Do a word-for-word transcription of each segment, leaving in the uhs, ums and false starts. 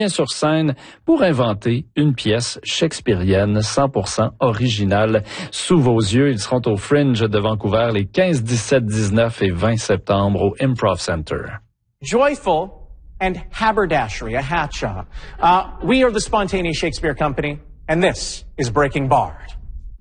sur scène pour inventer une pièce shakespearienne cent pour cent originale. Sous vos yeux, ils seront au Fringe de Vancouver les quinze, dix-sept, dix-neuf et vingt septembre au Improv Center. Joyful and haberdashery, a hat shop. Uh, we are the Spontaneous Shakespeare Company, and this is Breaking Bard.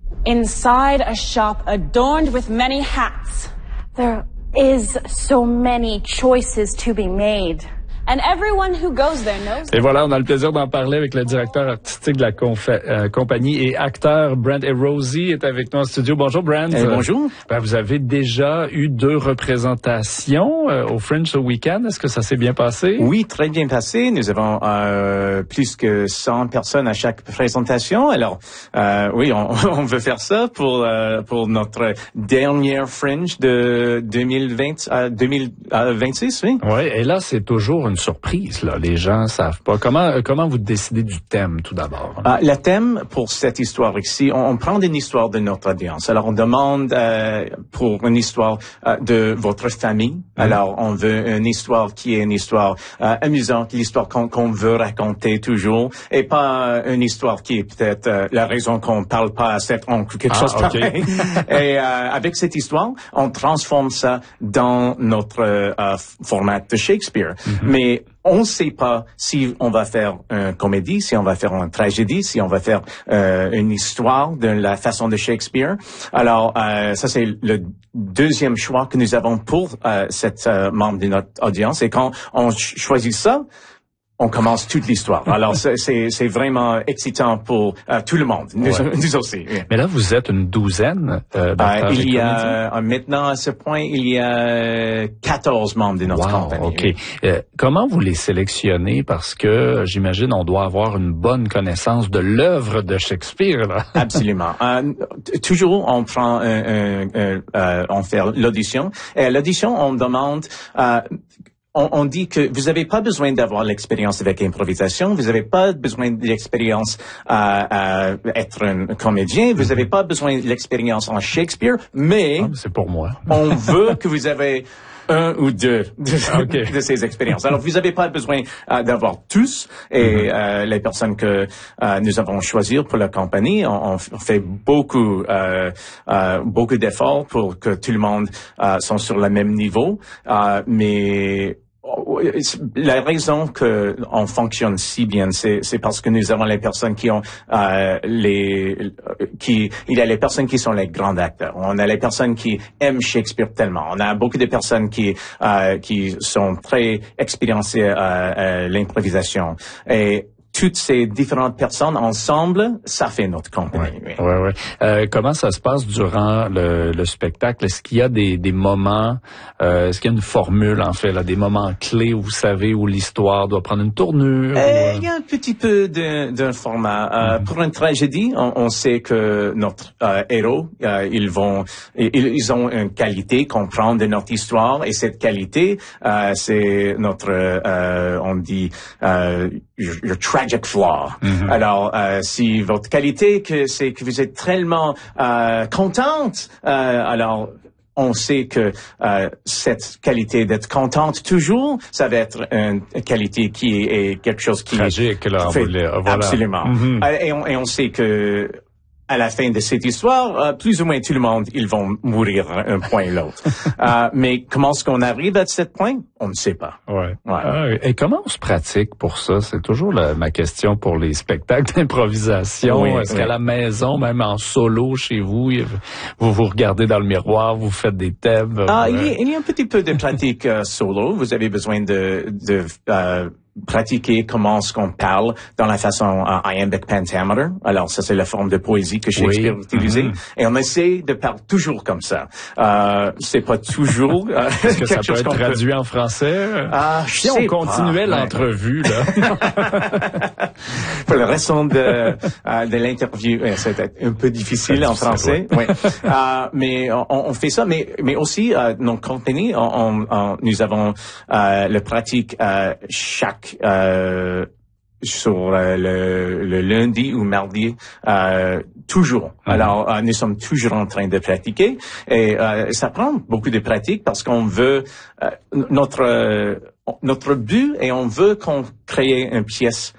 Inside a shop adorned with many hats, there is so many choices to be made. And everyone who goes there knows. Et voilà, on a le plaisir d'en parler avec le directeur artistique de la confa- euh, compagnie et acteur Brent et Rosie est avec nous en studio. Bonjour Brent. Eh, bonjour. Ben, vous avez déjà eu deux représentations euh, au Fringe ce week-end. Est-ce que ça s'est bien passé? Oui, très bien passé. Nous avons euh, plus que cent personnes à chaque présentation. Alors, euh, oui, on, on veut faire ça pour euh, pour notre dernière Fringe de deux mille vingt à deux mille vingt-six, oui. Oui, et là, c'est toujours une surprise, là. Les gens savent pas. Comment comment vous décidez du thème, tout d'abord? Euh, le thème pour cette histoire ici, on, on prend une histoire de notre audience. Alors, on demande euh, pour une histoire euh, de votre famille. Mm. Alors, on veut une histoire qui est une histoire euh, amusante, l'histoire qu'on, qu'on veut raconter toujours, et pas une histoire qui est peut-être euh, la raison qu'on parle pas à cet oncle ou quelque ah, chose okay. pareil. Et euh, avec cette histoire, on transforme ça dans notre euh, format de Shakespeare. Mm-hmm. Mais on ne sait pas si on va faire une comédie, si on va faire une tragédie, si on va faire euh, une histoire de la façon de Shakespeare. Alors, euh, ça c'est le deuxième choix que nous avons pour euh, cette euh, membre de notre audience. Et quand on ch- choisit ça, on commence toute l'histoire. Alors, c'est, c'est, c'est vraiment excitant pour euh, tout le monde, nous, ouais. nous aussi. Oui. Mais là, vous êtes une douzaine euh, euh, Il y a, euh, maintenant, à ce point, il y a quatorze membres de notre wow, compagnie. OK. Oui. Euh, comment vous les sélectionnez? Parce que, j'imagine, on doit avoir une bonne connaissance de l'œuvre de Shakespeare, là. Absolument. Euh, t- toujours, on prend, un, un, un, euh, on fait l'audition. Et à l'audition, on demande... Euh, On, on dit que vous n'avez pas besoin d'avoir l'expérience avec l'improvisation, vous n'avez pas besoin de l'expérience à, à être un comédien, vous n'avez pas besoin de l'expérience en Shakespeare, mais ah, c'est pour moi. On veut que vous avez un ou deux de, okay. de ces expériences. Alors, vous n'avez pas besoin euh, d'avoir tous. Et mm-hmm. euh, les personnes que euh, nous avons choisies pour la compagnie, on, on fait beaucoup, euh, euh, beaucoup d'efforts pour que tout le monde euh, soit sur le même niveau. Euh, mais la raison que on fonctionne si bien, c'est, c'est parce que nous avons les personnes qui ont euh, les qui il y a les personnes qui sont les grands acteurs. On a les personnes qui aiment Shakespeare tellement. On a beaucoup de personnes qui euh, qui sont très expérimentées à, à l'improvisation. Et toutes ces différentes personnes ensemble, ça fait notre compagnie. Oui, oui. oui. Euh, comment ça se passe durant le, le spectacle? Est-ce qu'il y a des, des moments, euh, est-ce qu'il y a une formule, en fait, là, des moments clés où vous savez où l'histoire doit prendre une tournure? Euh, ou... Il y a un petit peu de, d'un format. Euh, mm-hmm. Pour une tragédie, on, on sait que notre euh, héros, euh, ils vont, ils, ils ont une qualité qu'on prend de notre histoire, et cette qualité, euh, c'est notre, euh, on dit, euh, your, your tragic flaw. Mm-hmm. Alors, euh, si votre qualité, que c'est que vous êtes tellement euh, contente, euh, alors on sait que euh, cette qualité d'être contente toujours, ça va être une qualité qui est, est quelque chose qui tragique, là, fait, voulait, voilà. Absolument. Mm-hmm. Et, on, et on sait que à la fin de cette histoire, euh, plus ou moins tout le monde, ils vont mourir un point ou l'autre. euh, mais comment est-ce qu'on arrive à ce point? On ne sait pas. Ouais. ouais. Ah, et comment on se pratique pour ça? C'est toujours la, ma question pour les spectacles d'improvisation. Oui, Est-ce oui. qu'à la maison, même en solo chez vous, vous vous regardez dans le miroir, vous faites des thèmes? Ah, euh... il, y a, il y a un petit peu de pratique euh, solo. Vous avez besoin de... de euh, pratiquer comment est-ce qu'on parle dans la façon uh, iambic pentameter. Alors, ça, c'est la forme de poésie que Shakespeare oui. utilisait. Mm-hmm. Et on essaie de parler toujours comme ça. Euh, c'est pas toujours... Euh, Est-ce que ça quelque peut être traduit peut... en français? Ah, je si sais on continuait pas, l'entrevue, là. Pour le restant de, euh, de l'interview, c'est un peu difficile en français. Oui. euh, mais on, on fait ça. Mais, mais aussi, euh, nos compagnies, on, on, on, nous avons euh, le pratique euh, chaque Euh, sur euh, le, le lundi ou mardi, euh, toujours. Mm-hmm. Alors, euh, nous sommes toujours en train de pratiquer, et euh, ça prend beaucoup de pratique parce qu'on veut euh, notre euh, notre but et on veut qu'on crée une pièce